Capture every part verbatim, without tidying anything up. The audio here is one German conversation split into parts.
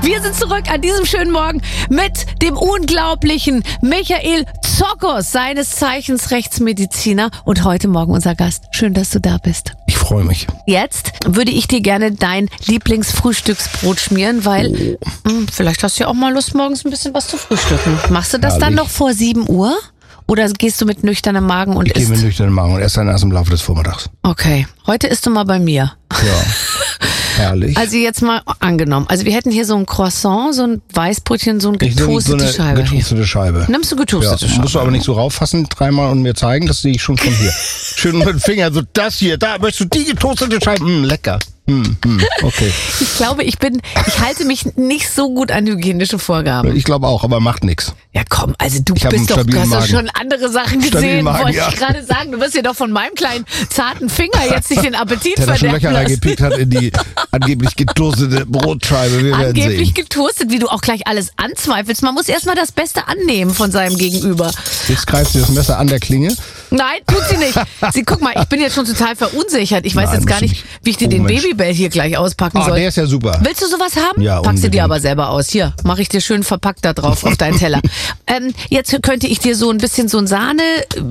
Wir sind zurück an diesem schönen Morgen mit dem unglaublichen Michael Zokos, seines Zeichens Rechtsmediziner und heute Morgen unser Gast. Schön, dass du da bist. Ich freue mich. Jetzt würde ich dir gerne dein Lieblingsfrühstücksbrot schmieren, weil oh. mh, vielleicht hast du ja auch mal Lust, morgens ein bisschen was zu frühstücken. Machst du das Herrlich. dann noch vor sieben Uhr? Oder gehst du mit nüchternem Magen und ich isst? Ich gehe mit nüchternem Magen und esse dann erst im Laufe des Vormittags. Okay, heute isst du mal bei mir. Ja, herrlich. Also jetzt mal angenommen. Also wir hätten hier so ein Croissant, so ein Weißbrötchen, so eine getoastete so Scheibe. Getoastete Scheibe. Nimmst du getoastete ja, Scheibe? Musst du aber nicht so rauffassen dreimal und mir zeigen, das sehe ich schon von hier. Schön mit dem Finger, so das hier, da möchtest du die getoastete Scheibe. Mm, lecker. Mm, mm, okay. Ich glaube, ich bin, ich halte mich nicht so gut an hygienische Vorgaben. Ich glaube auch, aber macht nichts. Ja komm, also du Ich hab bist einen doch, du hast doch stabilen schon andere Sachen Stabilen gesehen, Magen, wollte ja. ich gerade sagen. Du wirst dir doch von meinem kleinen zarten Finger jetzt nicht den Appetit Der da schon verderben Löcher lassen. reingepickt hat in die angeblich getoastete Brotscheibe. Wir werden Angeblich sehen. getoastet, wie du auch gleich alles anzweifelst. Man muss erstmal das Beste annehmen von seinem Gegenüber. Jetzt greift sie das Messer an der Klinge. Nein, tut sie nicht. Sie, guck mal, ich bin jetzt schon total verunsichert. Ich weiß Nein, jetzt gar musst du nicht, nicht. wie ich dir Oh, den Mensch. Babybell hier gleich auspacken Ah, soll. der ist ja super. Willst du sowas haben? Ja, Pack sie dir unbedingt. aber selber aus. Hier, mache ich dir schön verpackt da drauf auf deinen Teller. ähm, jetzt könnte ich dir so ein bisschen so ein Sahne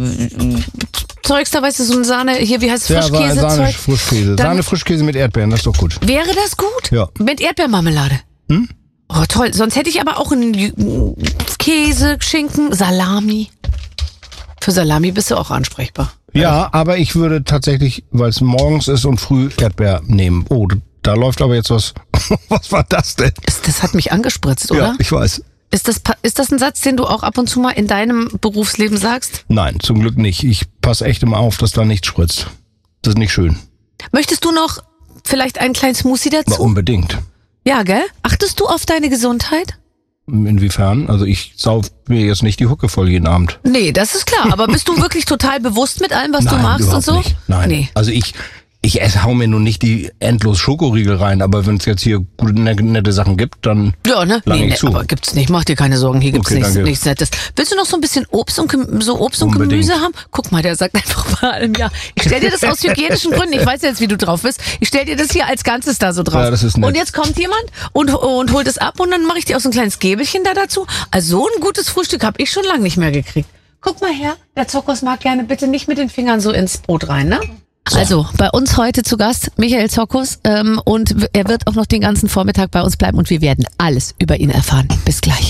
äh, Zeugs da, weißt du, so ein Sahne, hier, wie heißt es, Ja, Frischkäse? Sahne, Zeug? Frischkäse. Dann- Sahne, Frischkäse mit Erdbeeren, das ist doch gut. Wäre das gut? Ja. Mit Erdbeermarmelade? Hm? Oh, toll. Sonst hätte ich aber auch einen Käse, Schinken, Salami. Für Salami bist du auch ansprechbar. Ja, aber ich würde tatsächlich, weil es morgens ist und früh Erdbeer nehmen. Oh, da läuft aber jetzt was. Was war das denn? Das, das hat mich angespritzt, oder? Ja, ich weiß. Ist das, pa- ist das ein Satz, den du auch ab und zu mal in deinem Berufsleben sagst? Nein, zum Glück nicht. Ich passe echt immer auf, dass da nichts spritzt. Das ist nicht schön. Möchtest du noch vielleicht einen kleinen Smoothie Aber dazu? unbedingt. Ja, gell? Achtest du auf deine Gesundheit? Inwiefern? Also ich sauf mir jetzt nicht die Hucke voll jeden Abend. Nee, das ist klar. Aber bist du wirklich total bewusst mit allem, was Nein, du machst und überhaupt so? nicht. Nein. Nee. Also ich, ich esse, hau mir nun nicht die endlos Schokoriegel rein, aber wenn es jetzt hier gute, ne- nette Sachen gibt, dann Ja, ne? Lang Nee, ich ne, zu. aber gibt's nicht. Mach dir keine Sorgen. Hier gibt's Okay, nichts, danke. nichts Nettes. Willst du noch so ein bisschen Obst und Gem- so Obst und Unbedingt. Gemüse haben? Guck mal, der sagt einfach bei allem ja. Ich stell dir das aus hygienischen Gründen. Ich weiß jetzt, wie du drauf bist. Ich stell dir das hier als Ganzes da so drauf. Ja, das ist nett. Und jetzt kommt jemand und, und holt es ab und dann mache ich dir auch so ein kleines Gäbelchen da dazu. Also so ein gutes Frühstück habe ich schon lange nicht mehr gekriegt. Guck mal her, der Zokos mag gerne bitte nicht mit den Fingern so ins Brot rein, ne? Also, bei uns heute zu Gast Michael Zokos ähm, und er wird auch noch den ganzen Vormittag bei uns bleiben und wir werden alles über ihn erfahren. Bis gleich.